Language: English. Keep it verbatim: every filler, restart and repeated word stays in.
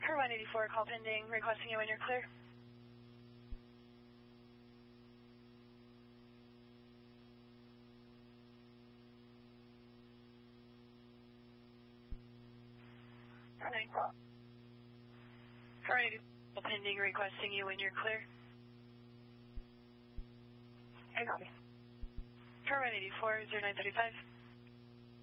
For one eighty-four, call pending, requesting you when you're clear. Nine. For one eighty-four, call pending, requesting you when you're clear. I copy. For one eighty-four, zero nine thirty-five.